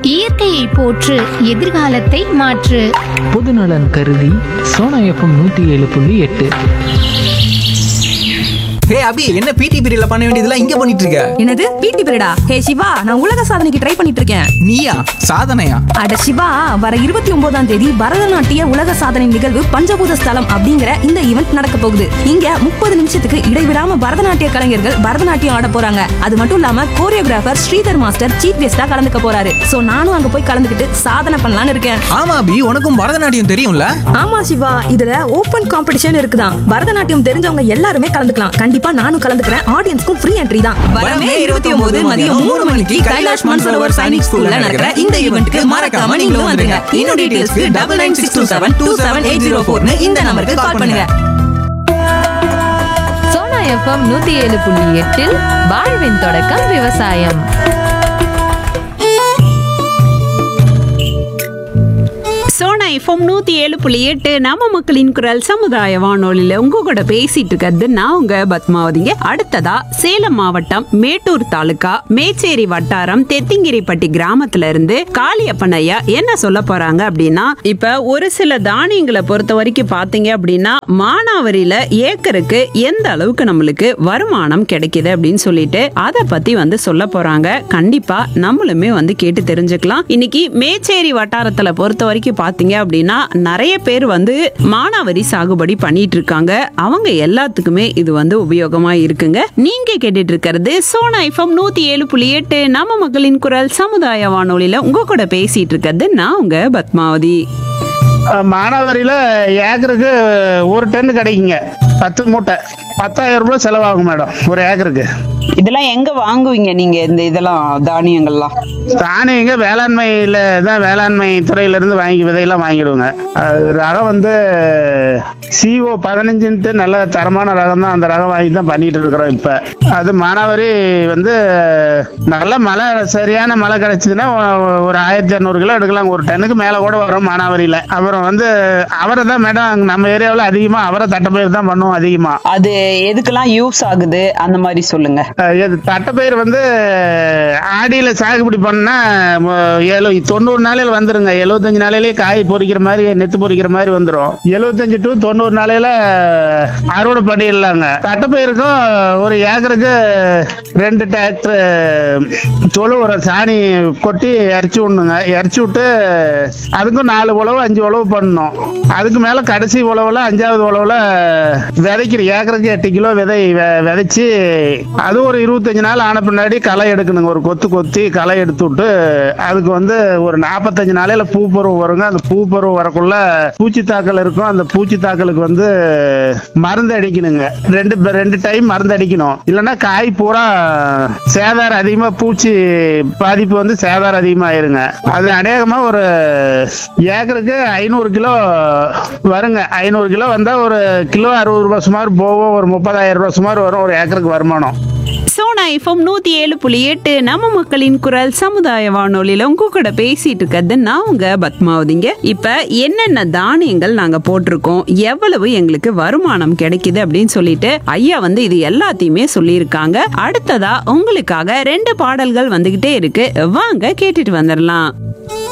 இயற்கையை போற்று, எதிர்காலத்தை மாற்று. பொதுநலன் கருதி சோனா எஃப்எம் 107.8. ஹே அபி, என்ன பிடி பீரியட்ல பண்ண வேண்டியதெல்லாம் இங்க பண்ணிட்டு இருக்க? என்னது பிடி பீரியடா? ஹே சிவா, நான் உலக சாதனைக்கு ட்ரை பண்ணிட்டு இருக்கேன். நீயா? சாதனையா? அட சிவா, வர 29ஆம் தேதி பரதநாட்டிய உலக சாதனை நிகழ்வு பஞ்சபூத ஸ்தலம் அப்படிங்கிற இந்த ஈவெண்ட் நடக்க போகுது. இங்க 30 நிமிஷத்துக்கு இடைவிடாம பரதநாட்டிய கலைஞர்கள் பரதநாட்டியம் ஆட போறாங்க. அது மட்டும் இல்லாம கோரியோகிராஃபர் ஸ்ரீதர் மாஸ்டர் சீஃப் கெஸ்டா கலந்துக்க போறாரு. சோ நானும் அங்க போய் கலந்துக்கிட்டு சாதனை பண்ணலாம்னு இருக்கேன். ஆமா அபி, உனக்கும் பரதநாட்டியம் தெரியும்ல? ஆமா சிவா, இதுல ஓபன் காம்படிஷன் இருக்குதான். பரதநாட்டியம் தெரிஞ்சவங்க எல்லாருமே கலந்துக்கலாம். கண்டிப்பா நானும் கலந்துக்கிறேன். ஆடியன்ஸ்க்கும் ஃப்ரீ என்ட்ரி தான். வரமே 29 மதியம் 3 மணிக்கு கைலாஷ் மான்சரோவர் சைனிக் ஸ்கூல்ல நடக்கிற இந்த ஈவென்ட்க்கு மறக்காம நீங்களும் வந்துருங்க. இன்னும் டீடைல்ஸ்க்கு 9962727804 இந்த நம்பருக்கு கால் பண்ணுங்க. சோனா எஃப்எம் 107.8 வாழ்வின் தொடக்கம் விவசாயம். சோனா எஃப்எம் 107.8 நம்ம மக்களின் குரல் சமுதாய வானொலியில உங்க கூட பேசிட்டு இருக்கிறது நான் உங்க பத்மாவதிங்க. அடுத்ததா சேலம் மாவட்டம் மேட்டூர் தாலுகா மேச்சேரி வட்டாரம் தெத்திங்கிரிப்பட்டி கிராமத்துல இருந்து காளியப்பன் ஐயா என்ன சொல்ல போறாங்க அப்படின்னா, இப்ப ஒரு சில தானியங்களை பொறுத்த வரைக்கும் பாத்தீங்க அப்படின்னா மானாவரியில ஏக்கருக்கு எந்த அளவுக்கு நம்மளுக்கு வருமானம் கிடைக்குது அப்படின்னு சொல்லிட்டு அதை பத்தி சொல்ல போறாங்க. கண்டிப்பா நம்மளுமே கேட்டு தெரிஞ்சுக்கலாம். இன்னைக்கு மேச்சேரி வட்டாரத்துல பொறுத்த வரைக்கும் பாத்தீங்க அப்படின்னா நிறைய பேர் மானாவரி சாகுபடி பண்ணிட்டு இருக்காங்க. அவங்க எல்லாத்துக்குமே இது உபயோகமா இருக்குங்க. நீங்க கேட்டுட்டு இருக்கிறது சோனா எஃப்எம் 107.8 நம்ம மக்களின் குரல் சமுதாய வானொலியில உங்க கூட பேசிட்டு இருக்கிறது நான் உங்க பத்மாவதி. மானாவரியில ஏக்கருக்கு 1 டன் கிடைக்குங்க. 10 மூட்டை 10,000 ரூபாய் செலவாகும் மேடம் ஒரு ஏக்கருக்கு. இதெல்லாம் எங்க வாங்குவீங்க நீங்க? இந்த இதெல்லாம் தானியங்கள்லாம் தானியங்க வேளாண்மையில தான், வேளாண்மை துறையில இருந்து விதையெல்லாம் வாங்கிடுவோங்க. ரகம் CO 15 நல்ல தரமான ரகம் தான். அந்த ரகம் வாங்கி தான் பண்ணிட்டு இருக்கிறோம். இப்ப அது மானாவரி நல்ல மழை, சரியான மழை கிடைச்சதுன்னா ஒரு 1200 கிலோ எடுக்கலாம். 1 டன்னுக்கு மேல கூட வரும் மானாவரியில. அப்புறம் அவரை தான் மேடம் நம்ம ஏரியாவில் அதிகமா அவரை தட்டைப்பயிர் தான் பண்ணுவோம் அதிகமா. அது எதுக்கெல்லாம் யூஸ் ஆகுது அந்த மாதிரி சொல்லுங்க. தட்டைப்பயிர் ஆடியில சாகுபடி பண்ணா 90 நாளையில வந்துருங்க. 75 நாளையிலேயே காய் பொறிக்கிற மாதிரி, நெத்து பொறிக்கிற மாதிரி வந்துடும். 75 to 90 நாளையில அறுவடை பண்ணிடலாங்க. தட்டைப்பயிருக்கும் ஒரு ஏக்கருக்கு 2 டிராக்டர் தொழு ஒரு சாணி கொட்டி இறச்சி விடணுங்க. இறச்சி விட்டு அதுக்கும் 4 உழவு 5 உழவு பண்ணணும். அதுக்கு மேல கடைசி உழவுல 5வது உழவுல விதைக்கிற ஏக்கருக்கு 8 கிலோ விதை விதைச்சு அது ஒரு 25 நாள் ஆன பின்னாடி களை எடுக்கணுங்க. ஒரு கொத்தி களை எடுத்து விட்டு அதுக்கு ஒரு 45 நாளையில பூ பருவம் வருங்க. அந்த பூ பருவம் வரக்குள்ள பூச்சி தாக்கல் இருக்கும். அந்த பூச்சி தாக்கலுக்கு மருந்து அடிக்கணுங்க. 2 டைம் மருந்து அடிக்கணும். இல்லைன்னா காய் பூரா சேதாரம் அதிகமா, பூச்சி பாதிப்பு சேதாரம் அதிகமாயிருங்க. அது அநேகமா ஒரு ஏக்கருக்கு 500 கிலோ வருங்க. 500 கிலோ வந்தா ஒரு கிலோ 60 ரூபாய் சுமார் போவோம். ஒரு 30,000 ரூபாய் சுமார் வரும் ஒரு ஏக்கருக்கு வருமானம். சோனா எஃப்எம் 107.8 நம்ம மக்களின் குரல் சமுதாய வானொலியில உங்க கூட பேசிட்டு இருக்கிறது நான் உங்க பத்மாவதிங்க. இப்ப என்னென்ன தானியங்கள் நாங்க போட்டிருக்கோம், எவ்வளவு எங்களுக்கு வருமானம் கிடைக்குது அப்படின்னு சொல்லிட்டு ஐயா இது எல்லாத்தையுமே சொல்லியிருக்காங்க. அடுத்ததா உங்களுக்காக 2 பாடல்கள் வந்துகிட்டே இருக்கு. வாங்க கேட்டுட்டு வந்துடலாம்.